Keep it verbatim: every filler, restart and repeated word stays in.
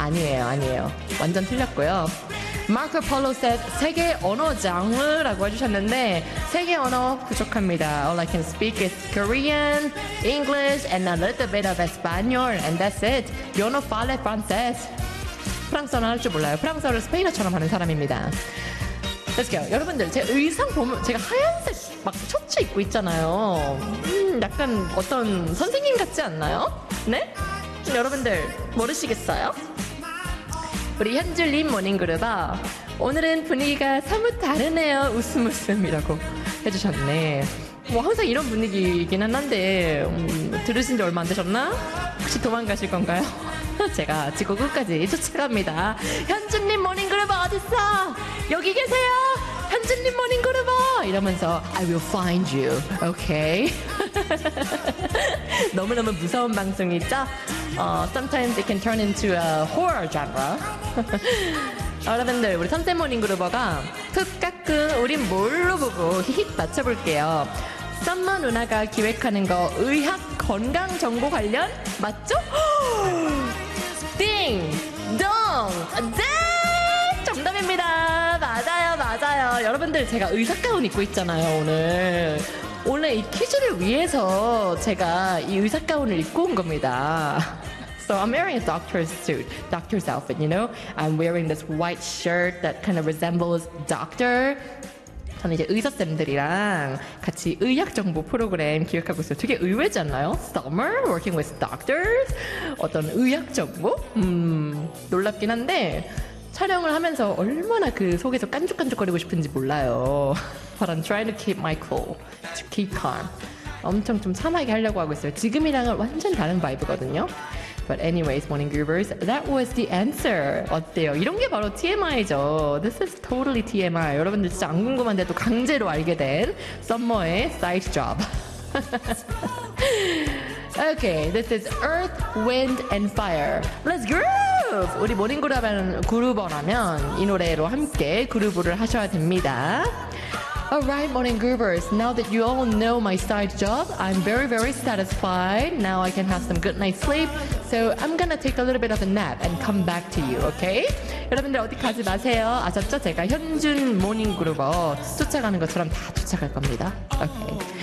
아니에요, 아니에요. 완전 틀렸고요. Marco Polo said 세계 언어 장르라고 해주셨는데 세계 언어 부족합니다. All I can speak is Korean, English, and a little bit of Espanol, and that's it. Yo no falo francés. 프랑스어는 할 줄 몰라요. 프랑스어를 스페인어처럼 하는 사람입니다. Let's go. 여러분들 제 의상 보면 제가 하얀색 막 셔츠 입고 있잖아요. 음, 약간 어떤 선생님 같지 않나요? 네? 여러분들 모르시겠어요? 우리 현줄님 모닝그룹아 오늘은 분위기가 사뭇 다르네요. 웃음 웃음이라고 해주셨네. 뭐 항상 이런 분위기이기는 한데 음, 들으신 지 얼마 안 되셨나? 혹시 도망가실 건가요? 제가 지구 끝까지 쫓아갑니다. 현준님 모닝그룹 어딨어? 여기 계세요. 현준님 모닝그룹 이러면서 I will find you. Okay? 너무너무 무서운 방송이죠? 어, sometimes it can turn into a horror genre. 여러분들 우리 선셋 모닝그룹어가 흑 깎은 우린 뭘로 보고 히힛 맞춰볼게요. 썸머 누나가 기획하는 거 의학 건강 정보 관련 맞죠? 띵! 동! 네! 정답입니다. 맞아요, 맞아요. 여러분들 제가 의사 가운 입고 있잖아요, 오늘. 원래 이 퀴즈를 위해서 제가 이 의사 가운을 입고 온 겁니다. So I'm wearing a doctor's suit, doctor's outfit, you know? I'm wearing this white shirt that kind of resembles doctor. 저는 이제 의사쌤들이랑 같이 의학 정보 프로그램 기획하고 있어요. 되게 의외지 않나요? Summer working with doctors? 어떤 의학 정보? 음, 놀랍긴 한데 촬영을 하면서 얼마나 그 속에서 깐죽깐죽거리고 싶은지 몰라요. But I'm trying to keep my cool, to keep calm. 엄청 좀 참하게 하려고 하고 있어요. 지금이랑은 완전 다른 바이브거든요. But anyways, morning groovers, that was the answer. 어때요? 이런 게 바로 티엠아이죠. This is totally 티엠아이. 여러분들 진짜 안 궁금한데도 강제로 알게 된 썸머의 side job. Okay, this is Earth, Wind, and Fire. Let's groove! 우리 모닝 그룹어라면 이 노래로 함께 그루브를 하셔야 됩니다. Alright, morning groovers, now that you all know my side job, I'm very, very satisfied. Now I can have some good night's sleep. So I'm gonna take a little bit of a nap and come back to you, okay? 여러분들 어디 가지 마세요. 아셨죠? 제가 현준 모닝 그룹어 쫓아가는 것처럼 다 쫓아갈 겁니다. Okay.